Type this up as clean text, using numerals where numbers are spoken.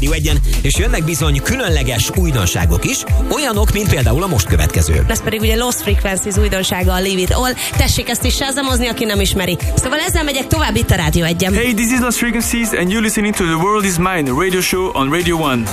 Rádió 1-en, és jönnek bizony különleges újdonságok is, olyanok, mint például a most következő. Ez pedig ugye Lost Frequencies újdonsága, a Leave It All. Tessék ezt is sázamozni, aki nem ismeri. Szóval ezzel megyek tovább itt a Rádió 1-en. Hey, this is Lost Frequencies and you're listening to The World Is Mine, a radio show on Radio 1.